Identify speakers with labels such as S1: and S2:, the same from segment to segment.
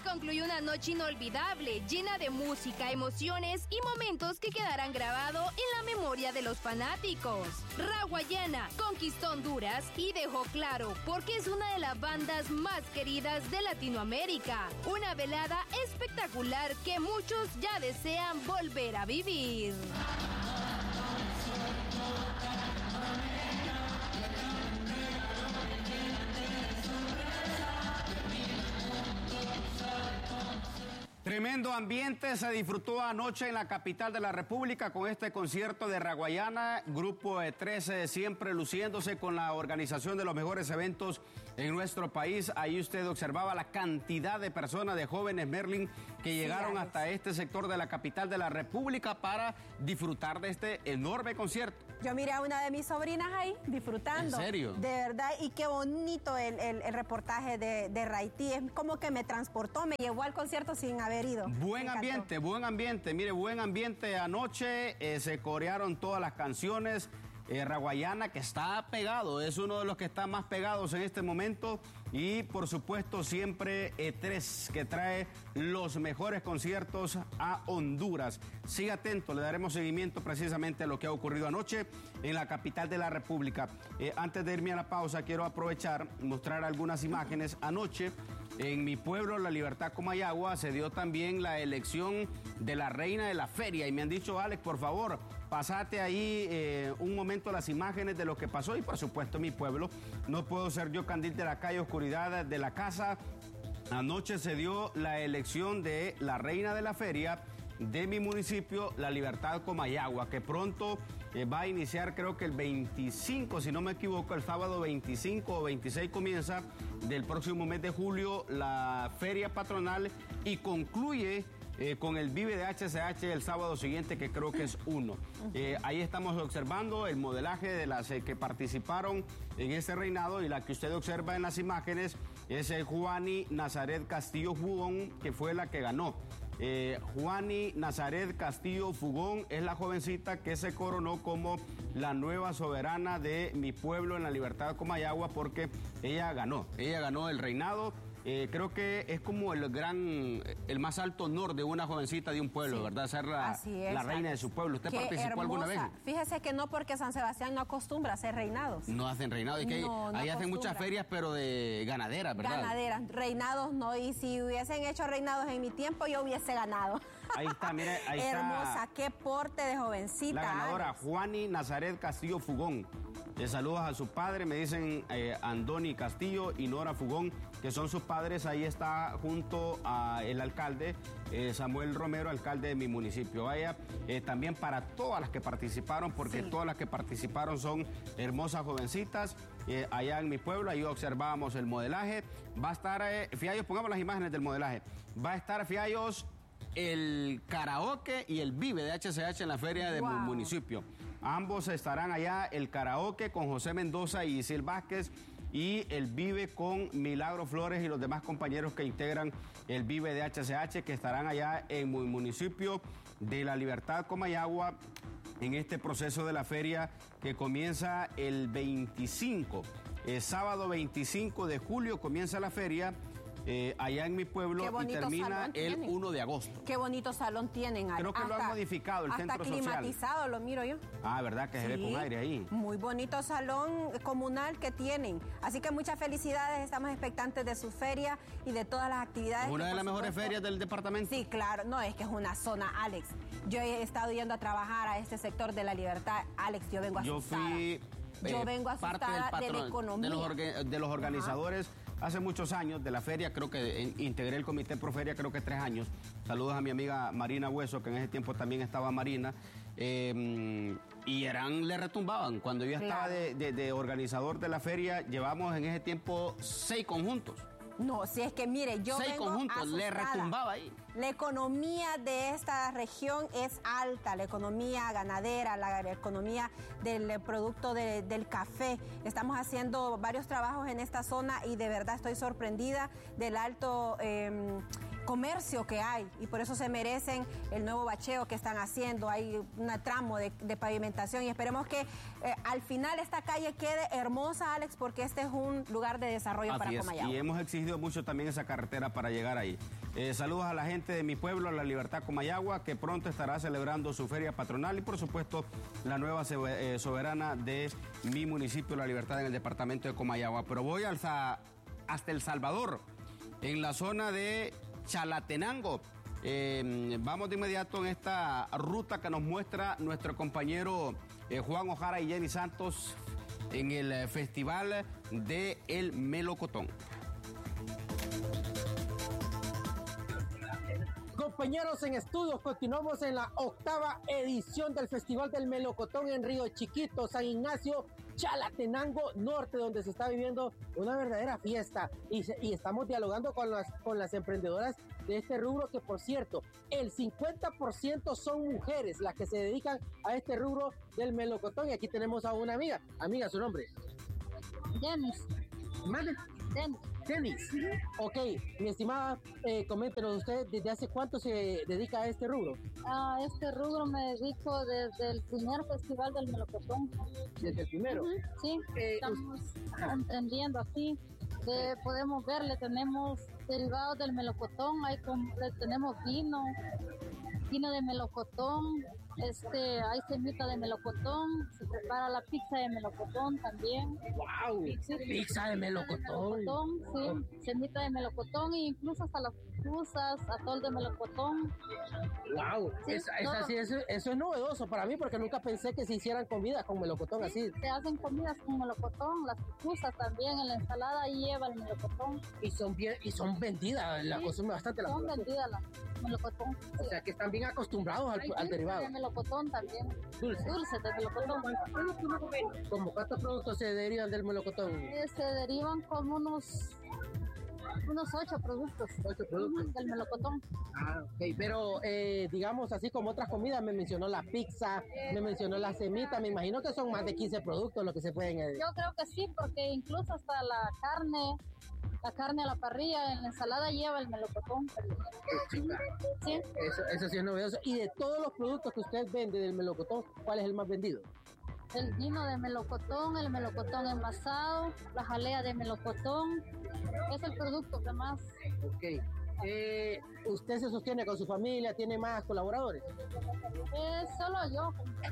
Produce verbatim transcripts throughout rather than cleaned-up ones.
S1: concluye una noche inolvidable, llena de música, emociones y momentos que quedarán grabados en la memoria de los fanáticos. Raguayana conquistó Honduras y dejó claro por qué es una de las bandas más queridas de Latinoamérica. Una velada espectacular que muchos ya desean volver a vivir.
S2: Tremendo ambiente se disfrutó anoche en la capital de la República con este concierto de Raguayana, grupo de trece, siempre luciéndose con la organización de los mejores eventos en nuestro país. Ahí usted observaba la cantidad de personas, de jóvenes, Merlin, que sí, llegaron Alex. hasta este sector de la capital de la República para disfrutar de este enorme concierto.
S3: Yo miré a una de mis sobrinas ahí disfrutando.
S2: ¿En serio?
S3: De verdad, y qué bonito el, el, el reportaje de, de Raití. Es como que me transportó, me llevó al concierto sin haber ido.
S2: Buen ambiente, buen ambiente. Mire, buen ambiente anoche. Eh, se corearon todas las canciones. Eh, Raguayana, que está pegado, es uno de los que está más pegados en este momento. Y por supuesto siempre E tres, que trae los mejores conciertos a Honduras. Siga atento, le daremos seguimiento precisamente a lo que ha ocurrido anoche en la capital de la República. Eh, antes de irme a la pausa, quiero aprovechar y mostrar algunas imágenes. Anoche, en mi pueblo, La Libertad, Comayagua, se dio también la elección de la reina de la feria. Y me han dicho, Alex, por favor, pasate ahí eh, un momento las imágenes de lo que pasó. Y por supuesto, mi pueblo, no puedo ser yo candil de la calle, oscuridad de la casa. Anoche se dio la elección de la reina de la feria de mi municipio, La Libertad, Comayagua, que pronto eh, va a iniciar, creo que el veinticinco, si no me equivoco, el sábado veinticinco o veintiséis comienza del próximo mes de julio la feria patronal y concluye Eh, con el Vive de H C H el sábado siguiente, que creo que es uno. Eh, ahí estamos observando el modelaje de las eh, que participaron en este reinado, y la que usted observa en las imágenes es el Juani Nazaret Castillo Fugón, que fue la que ganó. Eh, Juani Nazaret Castillo Fugón es la jovencita que se coronó como la nueva soberana de mi pueblo en La Libertad, Comayagua, porque ella ganó, ella ganó el reinado. Eh, creo que es como el gran, el más alto honor de una jovencita de un pueblo, sí, ¿verdad? Ser la, es, la reina de su pueblo. ¿Usted
S3: Qué
S2: participó
S3: hermosa.
S2: alguna vez?
S3: Fíjese que no, porque San Sebastián no acostumbra a hacer reinados.
S2: No hacen reinados, es que
S3: no, no
S2: ahí hacen muchas ferias, pero de ganaderas, ¿verdad?
S3: Ganaderas, reinados no, y si hubiesen hecho reinados en mi tiempo, yo hubiese ganado.
S2: Ahí está, mire, ahí está.
S3: Hermosa, qué porte de jovencita.
S2: La ganadora, Juani Nazaret Castillo Fugón. Les saludos a su padre, me dicen eh, Andoni Castillo y Nora Fugón, que son sus padres. Ahí está junto al alcalde eh, Samuel Romero, alcalde de mi municipio. Vaya, eh, también para todas las que participaron, porque sí, todas las que participaron son hermosas jovencitas. Eh, allá en mi pueblo, ahí observábamos el modelaje. Va a estar, eh, Fiallos, pongamos las imágenes del modelaje. Va a estar, Fiallos, el karaoke y el Vive de H C H en la feria de wow. mi municipio. Ambos estarán allá, el karaoke con José Mendoza y Isil Vázquez, y el Vive con Milagro Flores y los demás compañeros que integran el Vive de H C H, que estarán allá en mi municipio de La Libertad, Comayagua, en este proceso de la feria que comienza el veinticinco. El sábado veinticinco de julio comienza la feria. Eh, allá en mi pueblo, y termina el tienen. uno de agosto.
S3: Qué bonito salón tienen.
S2: Creo que hasta, lo han modificado, el centro social.
S3: Hasta climatizado, lo miro yo.
S2: Ah, ¿verdad? Que sí, se ve con aire ahí.
S3: Muy bonito salón comunal que tienen. Así que muchas felicidades, estamos expectantes de su feria y de todas las actividades.
S2: ¿Una
S3: que,
S2: de las mejores supuesto, ferias del departamento?
S3: Sí, claro. No, es que es una zona, Alex. Yo he estado yendo a trabajar a este sector de La Libertad. Alex, yo vengo asustada.
S2: Yo fui...
S3: Yo eh, vengo asustada
S2: parte del patrón,
S3: de la economía.
S2: De los, orga, de los organizadores. Ajá. Hace muchos años de la feria, creo que integré el comité pro feria, creo que tres años. Saludos a mi amiga Marina Hueso, que en ese tiempo también estaba Marina. Eh, y eran, le retumbaban. Cuando yo estaba claro. de, de, de organizador de la feria, llevamos en ese tiempo seis conjuntos.
S3: No, si es que mire, yo
S2: Seis
S3: vengo
S2: conjuntos,
S3: asustada.
S2: Le retumbaba ahí.
S3: La economía de esta región es alta, la economía ganadera, la, la economía del producto de, del café. Estamos haciendo varios trabajos en esta zona y de verdad estoy sorprendida del alto... Eh, comercio que hay, y por eso se merecen el nuevo bacheo que están haciendo. Hay un tramo de, de pavimentación y esperemos que eh, al final esta calle quede hermosa, Alex, porque este es un lugar de desarrollo
S2: Así
S3: para
S2: es,
S3: Comayagua.
S2: y hemos exigido mucho también esa carretera para llegar ahí. Eh, saludos a la gente de mi pueblo, La Libertad Comayagua, que pronto estará celebrando su feria patronal y por supuesto la nueva soberana de mi municipio, La Libertad, en el departamento de Comayagua. Pero voy hasta, hasta El Salvador, en la zona de Chalatenango. Eh, vamos de inmediato en esta ruta que nos muestra nuestro compañero eh, Juan Ojara y Jenny Santos en el eh, Festival de El Melocotón.
S4: Compañeros en estudios, continuamos en la octava edición del Festival del Melocotón en Río Chiquito, San Ignacio, Chalatenango Norte, donde se está viviendo una verdadera fiesta. Y, se, y estamos dialogando con las, con las emprendedoras de este rubro, que por cierto, el cincuenta por ciento son mujeres las que se dedican a este rubro del melocotón. Y aquí tenemos a una amiga. Amiga, ¿su nombre?
S5: Denis.
S4: ¿Mande?
S5: Denis.
S4: Denis. Ok, mi estimada, eh, coméntenos usted, ¿desde hace cuánto se dedica a este rubro?
S5: A este rubro me dedico desde el primer festival del melocotón.
S4: ¿Desde el primero?
S5: Uh-huh. Sí,
S4: eh,
S5: estamos emprendiendo aquí. Eh, podemos ver, le tenemos derivados del melocotón, hay con, le tenemos vino, vino de melocotón, este, hay semita de melocotón, se prepara la pizza de melocotón también.
S4: ¡Wow!
S5: Sí,
S4: Pizza de melocotón.
S5: melocotón, sí, semita de melocotón e incluso hasta las pupusas, atol de melocotón.
S4: ¡Wow!
S5: Sí,
S4: es, es así, eso, eso es novedoso para mí, porque nunca pensé que se hicieran comidas con melocotón
S5: Sí,
S4: así.
S5: se hacen comidas con melocotón, las pupusas también, en la ensalada ahí lleva el melocotón.
S4: Y son bien, y son vendidas, la
S5: Sí,
S4: consume bastante la
S5: son
S4: población.
S5: vendidas las melocotón.
S4: O sea que están bien acostumbrados al, al derivado.
S5: De melocotón también.
S4: Dulce.
S5: Dulce de melocotón.
S4: ¿Cómo cuántos productos se derivan del melocotón?
S5: Eh, se derivan como unos unos ocho productos.
S4: Ocho productos.
S5: Ujú, del melocotón.
S4: Ah, ok. Pero eh, digamos así como otras comidas, me mencionó la pizza, me mencionó la semita, me imagino que son más de quince productos los que se pueden... Eh...
S5: Yo creo que sí, porque incluso hasta la carne, la carne a la parrilla, en la ensalada lleva el melocotón.
S4: Sí, claro.
S5: Sí.
S4: Eso, eso sí es novedoso. Y de todos los productos que usted vende del melocotón, ¿cuál es el más vendido?
S5: El vino de melocotón, el melocotón envasado, la jalea de melocotón, es el producto que más.
S4: Ok. Eh, ¿Usted se sostiene con su familia? ¿Tiene más colaboradores?
S5: Es solo yo.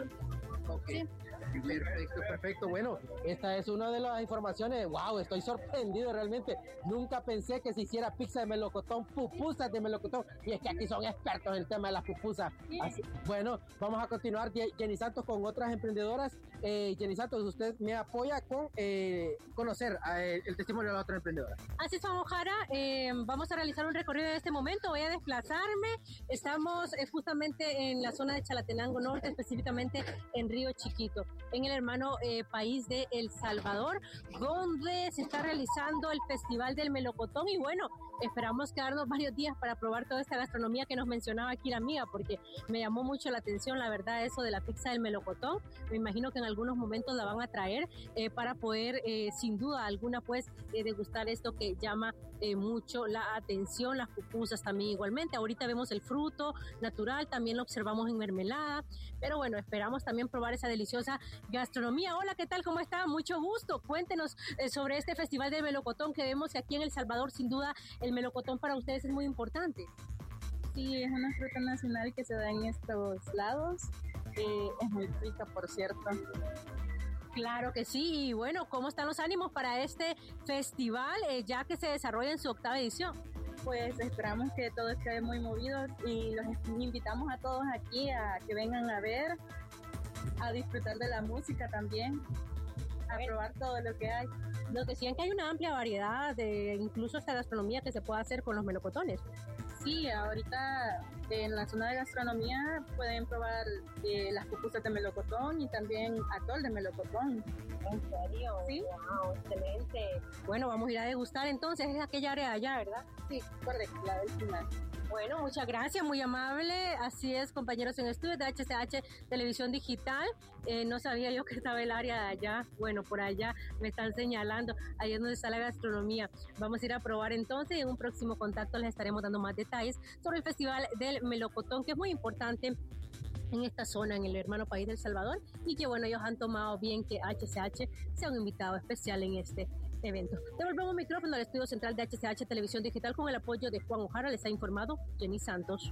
S4: Ok.
S5: Sí.
S4: Perfecto, perfecto. Bueno, esta es una de las informaciones. Wow, estoy sorprendido realmente. Nunca pensé que se hiciera pizza de melocotón, pupusas de melocotón. Y es que aquí son expertos en el tema de las pupusas. Así, bueno, vamos a continuar, Jenny Santos, con otras emprendedoras. Eh, Jenny Santos, usted me apoya con eh, conocer eh, el testimonio de la otra emprendedora.
S6: Así es, Juan Ojara. Eh, vamos a realizar un recorrido en este momento. Voy a desplazarme. Estamos eh, justamente en la zona de Chalatenango Norte, específicamente en Río Chiquito, en el hermano eh, país de El Salvador, donde se está realizando el Festival del Melocotón. Y bueno, esperamos quedarnos varios días para probar toda esta gastronomía que nos mencionaba aquí la amiga, porque me llamó mucho la atención, la verdad, eso de la pizza del melocotón. Me imagino que en algunos momentos la van a traer eh, para poder, eh, sin duda alguna, pues, eh, degustar esto que llama eh, mucho la atención. Las pupusas también igualmente. Ahorita vemos el fruto natural, también lo observamos en mermelada, pero bueno, esperamos también probar esa deliciosa gastronomía. Hola, ¿qué tal? ¿Cómo está? Mucho gusto. Cuéntenos eh, sobre este Festival del Melocotón que vemos que aquí en El Salvador, sin duda, el melocotón para ustedes es muy importante.
S7: Sí, es una fruta nacional que se da en estos lados. Eh, es muy rica, por cierto.
S6: Claro que sí. Y bueno, ¿cómo están los ánimos para este festival, eh, ya que se desarrolla en su octava edición?
S7: Pues esperamos que todo esté muy movido y los invitamos a todos aquí a que vengan a ver, a disfrutar de la música también, a probar todo lo que hay.
S6: Nos decían que hay una amplia variedad de incluso esta gastronomía que se puede hacer con los melocotones.
S7: Sí, ahorita en la zona de gastronomía pueden probar eh, las pupusas de melocotón y también atol de melocotón.
S6: ¿En serio?
S7: Sí.
S6: Wow, excelente. Bueno, vamos a ir a degustar entonces, es aquella área de allá, ¿verdad?
S7: Sí, correcto, la del final.
S6: Bueno, muchas gracias, muy amable. Así es, compañeros en estudio de H C H Televisión Digital. Eh, no sabía yo que estaba el área de allá. Bueno, por allá me están señalando. llegando, ahí es donde está la gastronomía. Vamos a ir a probar entonces y en un próximo contacto les estaremos dando más detalles sobre el Festival del Melocotón, que es muy importante en esta zona, en el hermano país del Salvador, y que bueno, ellos han tomado bien que H C H sea un invitado especial en este evento. Devolvemos micrófono al estudio central de H C H Televisión Digital con el apoyo de Juan Ojara. Les ha informado Jenny Santos.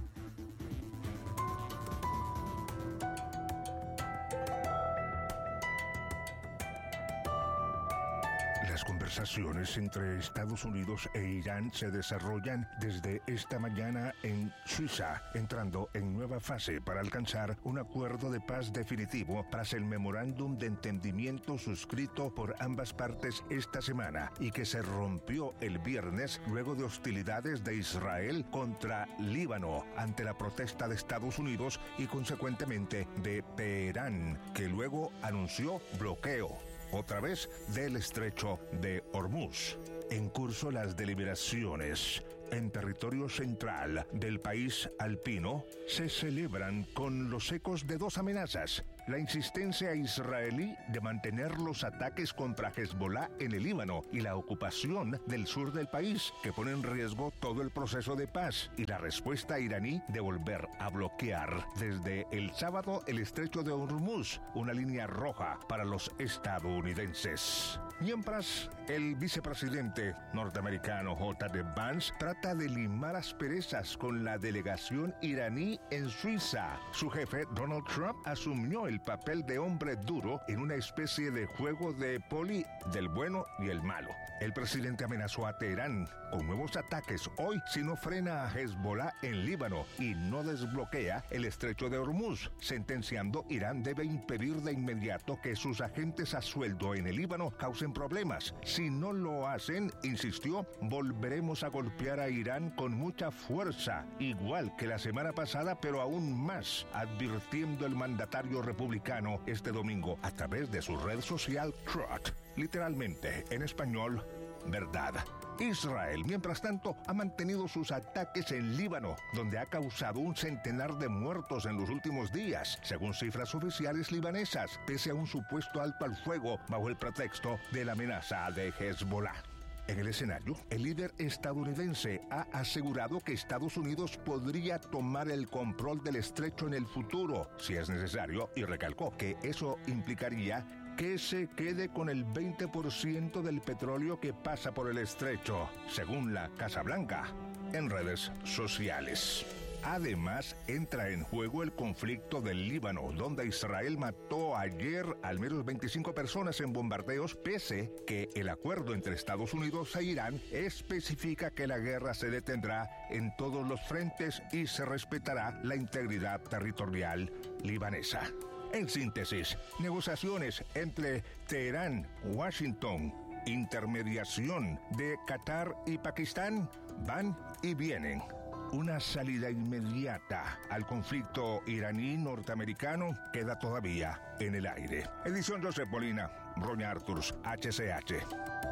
S8: Las conversaciones entre Estados Unidos e Irán se desarrollan desde esta mañana en Suiza, entrando en nueva fase para alcanzar un acuerdo de paz definitivo tras el memorándum de entendimiento suscrito por ambas partes esta semana y que se rompió el viernes luego de hostilidades de Israel contra Líbano ante la protesta de Estados Unidos y consecuentemente de Teherán, que luego anunció bloqueo otra vez del estrecho de Hormuz. En curso las deliberaciones en territorio central del país alpino se celebran con los ecos de dos amenazas: la insistencia israelí de mantener los ataques contra Hezbollah en el Líbano y la ocupación del sur del país, que pone en riesgo todo el proceso de paz, y la respuesta iraní de volver a bloquear desde el sábado el estrecho de Hormuz, una línea roja para los estadounidenses. Mientras, el vicepresidente norteamericano J D Vance trata de limar asperezas con la delegación iraní en Suiza. Su jefe, Donald Trump, asumió el papel de hombre duro en una especie de juego de poli del bueno y el malo. El presidente amenazó a Teherán con nuevos ataques hoy si no frena a Hezbollah en Líbano y no desbloquea el estrecho de Hormuz, sentenciando Irán debe impedir de inmediato que sus agentes a sueldo en el Líbano causen problemas. Si no lo hacen, insistió, volveremos a golpear a Irán con mucha fuerza, igual que la semana pasada, pero aún más, advirtiendo el mandatario republicano este domingo a través de su red social Truth, literalmente en español, verdad. Israel, mientras tanto, ha mantenido sus ataques en Líbano, donde ha causado un centenar de muertos en los últimos días, según cifras oficiales libanesas, pese a un supuesto alto al fuego bajo el pretexto de la amenaza de Hezbollah. En el escenario, el líder estadounidense ha asegurado que Estados Unidos podría tomar el control del estrecho en el futuro, si es necesario, y recalcó que eso implicaría que se quede con el veinte por ciento del petróleo que pasa por el estrecho, según la Casa Blanca, en redes sociales. Además, entra en juego el conflicto del Líbano, donde Israel mató ayer al menos veinticinco personas en bombardeos, pese que el acuerdo entre Estados Unidos e Irán especifica que la guerra se detendrá en todos los frentes y se respetará la integridad territorial libanesa. En síntesis, negociaciones entre Teherán, Washington, intermediación de Qatar y Pakistán van y vienen. Una salida inmediata al conflicto iraní-norteamericano queda todavía en el aire. Edición Josep Molina, Roña Arturs, H C H.